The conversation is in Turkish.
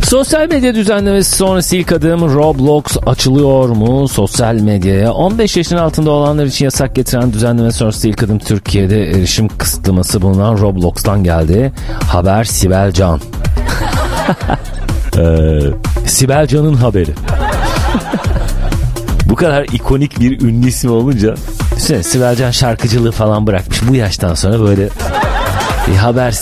Sosyal medya düzenlemesi sonrası ilk adım Roblox açılıyor mu sosyal medyaya? 15 yaşın altında olanlar için yasak getiren düzenleme sonrası ilk adım Türkiye'de erişim kısıtlaması bulunan Roblox'tan geldi. Haber Sibel Can. Sibel Can'ın haberi. Bu kadar ikonik bir ünlü ismi olunca Sibel Can şarkıcılığı falan bırakmış. Bu yaştan sonra böyle bir haber